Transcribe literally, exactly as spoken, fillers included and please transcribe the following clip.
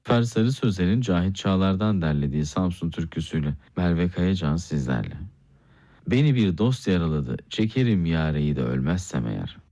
Zafer Sarı Sözen'in Cahit Çağlar'dan derlediği Samsun türküsüyle Merve Kayacan sizlerle. Beni bir dost yaraladı, çekerim yareyi de ölmezsem eğer.